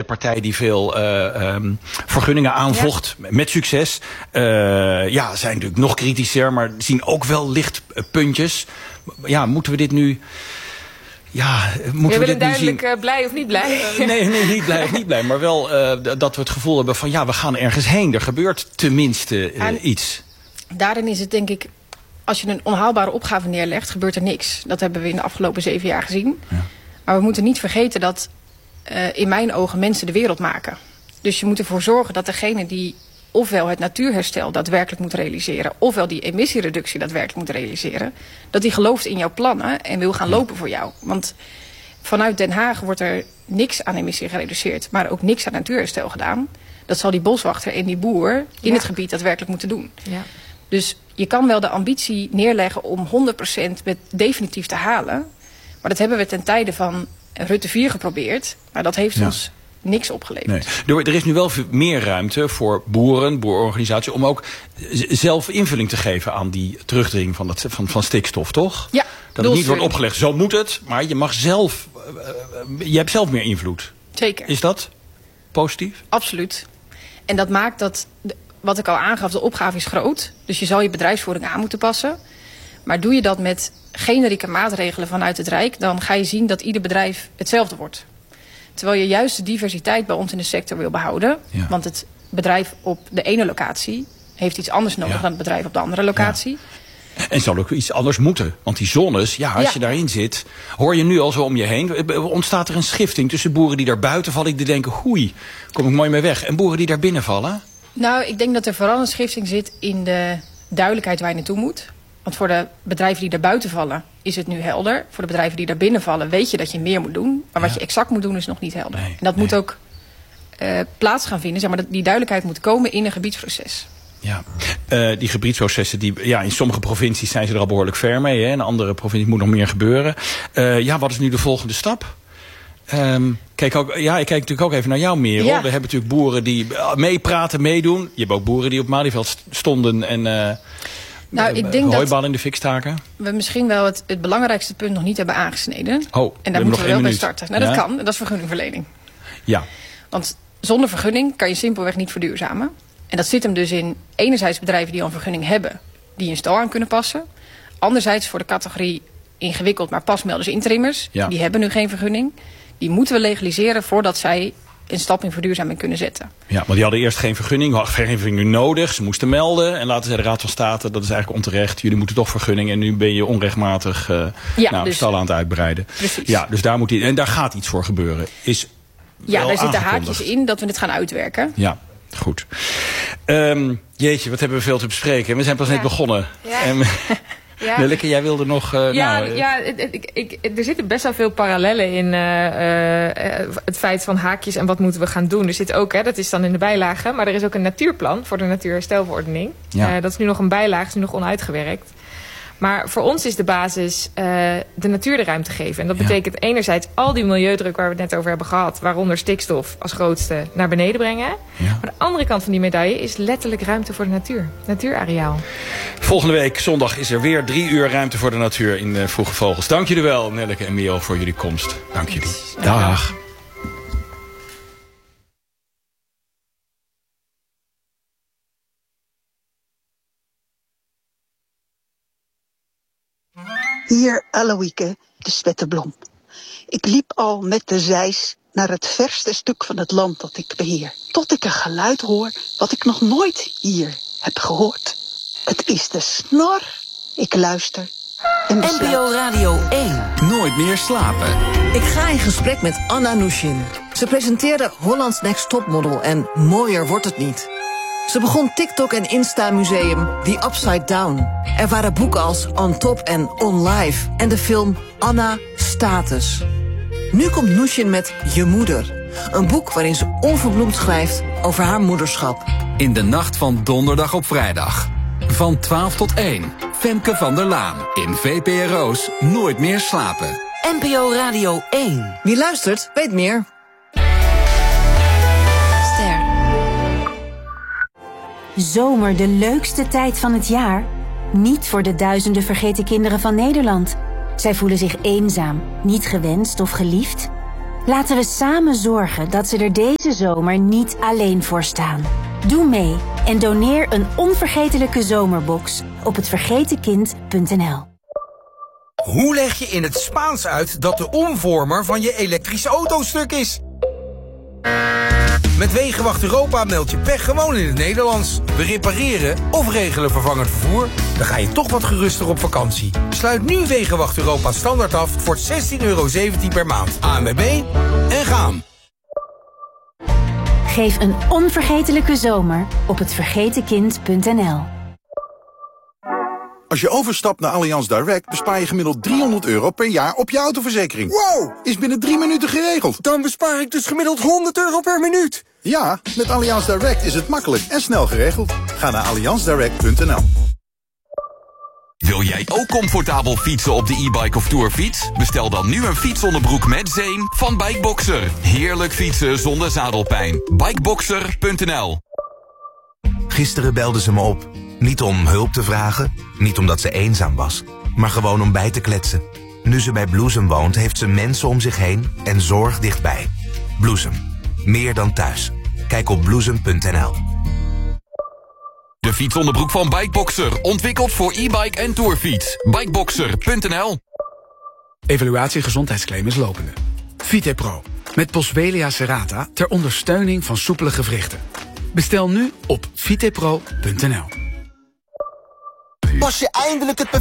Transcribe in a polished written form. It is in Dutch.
partij die veel vergunningen aanvocht. Ja. Met succes. Zijn natuurlijk nog kritischer, maar zien ook wel lichtpuntjes. Ja, moeten we dit nu... Ja, moeten we dit nu zien? Duidelijk blij of niet blij? Nee, niet blij of niet blij. Maar wel dat we het gevoel hebben van... we gaan ergens heen. Er gebeurt tenminste iets. Daarin is het denk ik... Als je een onhaalbare opgave neerlegt, gebeurt er niks. Dat hebben we in de afgelopen 7 jaar gezien. Ja. Maar we moeten niet vergeten dat in mijn ogen mensen de wereld maken. Dus je moet ervoor zorgen dat degene die ofwel het natuurherstel daadwerkelijk moet realiseren... ofwel die emissiereductie daadwerkelijk moet realiseren... dat die gelooft in jouw plannen en wil gaan lopen voor jou. Want vanuit Den Haag wordt er niks aan emissie gereduceerd... maar ook niks aan natuurherstel gedaan. Dat zal die boswachter en die boer in het gebied daadwerkelijk moeten doen. Ja. Dus je kan wel de ambitie neerleggen om 100% met definitief te halen. Maar dat hebben we ten tijde van Rutte 4 geprobeerd. Maar dat heeft ons niks opgeleverd. Nee. Er is nu wel meer ruimte voor boerenorganisaties... om ook zelf invulling te geven aan die terugdring van stikstof, toch? Ja. Dat het niet wordt opgelegd, zo moet het. Maar je mag zelf... je hebt zelf meer invloed. Zeker. Is dat positief? Absoluut. En dat maakt dat... Wat ik al aangaf, de opgave is groot. Dus je zal je bedrijfsvoering aan moeten passen. Maar doe je dat met generieke maatregelen vanuit het Rijk... dan ga je zien dat ieder bedrijf hetzelfde wordt. Terwijl je juist de diversiteit bij ons in de sector wil behouden. Ja. Want het bedrijf op de ene locatie heeft iets anders nodig... dan het bedrijf op de andere locatie. Ja. En zal ook iets anders moeten. Want die zones, als je daarin zit... hoor je nu al zo om je heen... ontstaat er een schifting tussen boeren die daar buiten vallen... die denken, hoei, kom ik mooi mee weg. En boeren die daar binnen vallen... Nou, ik denk dat er vooral een schifting zit in de duidelijkheid waar je naartoe moet. Want voor de bedrijven die daar buiten vallen is het nu helder. Voor de bedrijven die daar binnen vallen weet je dat je meer moet doen. Maar wat je exact moet doen is nog niet helder. En dat moet ook plaats gaan vinden. Zeg maar, die duidelijkheid moet komen in een gebiedsproces. Ja, die gebiedsprocessen, in sommige provincies zijn ze er al behoorlijk ver mee. Hè? In andere provincies moet nog meer gebeuren. Wat is nu de volgende stap? Ik kijk natuurlijk ook even naar jou, Merel. Ja. We hebben natuurlijk boeren die meepraten, meedoen. Je hebt ook boeren die op Malieveld stonden en ik denk hooibal in de fik staken. We misschien wel het belangrijkste punt nog niet hebben aangesneden. En daar moeten we wel bij starten. Nou, dat kan. En dat is vergunningverlening. Ja. Want zonder vergunning kan je simpelweg niet verduurzamen. En dat zit hem dus in enerzijds bedrijven die al een vergunning hebben... die een stal aan kunnen passen. Anderzijds voor de categorie ingewikkeld, maar pasmelders, interimmers. Ja. Die hebben nu geen vergunning. Die moeten we legaliseren voordat zij een stap in verduurzaming kunnen zetten. Ja, maar die hadden eerst geen vergunning nu nodig. Ze moesten melden en laten zij de Raad van State, dat is eigenlijk onterecht. Jullie moeten toch vergunning en nu ben je onrechtmatig stal aan het uitbreiden. Precies. Ja, dus daar gaat iets voor gebeuren. Daar zitten haakjes in dat we het gaan uitwerken. Ja, goed. Jeetje, wat hebben we veel te bespreken. We zijn pas net begonnen. Ja. Ja. Nelleke, jij wilde nog... er zitten best wel veel parallellen in het feit van haakjes en wat moeten we gaan doen. Er zit ook, dat is dan in de bijlage, maar er is ook een natuurplan voor de natuurherstelverordening. Ja. Dat is nu nog een bijlage, is nu nog onuitgewerkt. Maar voor ons is de basis de natuur de ruimte geven. En dat betekent enerzijds al die milieudruk waar we het net over hebben gehad, waaronder stikstof als grootste, naar beneden brengen. Ja. Maar de andere kant van die medaille is letterlijk ruimte voor de natuur. Natuurareaal. Volgende week zondag is er weer 3 uur ruimte voor de natuur in Vroege Vogels. Dank jullie wel, Nelleke en Merel, voor jullie komst. Dank jullie. Dag. Hier, Aloïke, de spetterblom. Ik liep al met de zeis naar het verste stuk van het land dat ik beheer. Tot ik een geluid hoor wat ik nog nooit hier heb gehoord. Het is de snor. Ik luister en besluit. NPO Radio 1. Nooit meer slapen. Ik ga in gesprek met Anna Nushin. Ze presenteerde Holland's Next Topmodel en mooier wordt het niet. Ze begon TikTok en Insta-museum The Upside Down. Er waren boeken als On Top en On Live en de film Anna Status. Nu komt Nushin met Je Moeder. Een boek waarin ze onverbloemd schrijft over haar moederschap. In de nacht van donderdag op vrijdag. Van 12 tot 1. Femke van der Laan in VPRO's Nooit meer slapen. NPO Radio 1. Wie luistert, weet meer. Zomer, de leukste tijd van het jaar? Niet voor de duizenden vergeten kinderen van Nederland. Zij voelen zich eenzaam, niet gewenst of geliefd. Laten we samen zorgen dat ze er deze zomer niet alleen voor staan. Doe mee en doneer een onvergetelijke zomerbox op hetvergetenkind.nl. Hoe leg je in het Spaans uit dat de omvormer van je elektrische auto stuk is? Met Wegenwacht Europa meld je pech gewoon in het Nederlands. We repareren of regelen vervangend vervoer. Dan ga je toch wat geruster op vakantie. Sluit nu Wegenwacht Europa standaard af voor €16,17 per maand. ANWB en gaan. Geef een onvergetelijke zomer op hetvergetenkind.nl. Als je overstapt naar Allianz Direct bespaar je gemiddeld €300 per jaar op je autoverzekering. Wow! Is binnen 3 minuten geregeld. Dan bespaar ik dus gemiddeld €100 per minuut. Ja, met Allianz Direct is het makkelijk en snel geregeld. Ga naar allianzdirect.nl. Wil jij ook comfortabel fietsen op de e-bike of tourfiets? Bestel dan nu een fietsonderbroek met zeem van Bikeboxer. Heerlijk fietsen zonder zadelpijn. Bikeboxer.nl. Gisteren belde ze me op. Niet om hulp te vragen, niet omdat ze eenzaam was, maar gewoon om bij te kletsen. Nu ze bij Bloesem woont, heeft ze mensen om zich heen en zorg dichtbij. Bloesem. Meer dan thuis. Kijk op bloesem.nl. De fietsonderbroek van Bikeboxer. Ontwikkeld voor e-bike en tourfiets. Bikeboxer.nl. Evaluatie gezondheidsclaim is lopende. Vitepro. Met Boswellia serrata ter ondersteuning van soepele gewrichten. Bestel nu op vitepro.nl. Pas je eindelijk het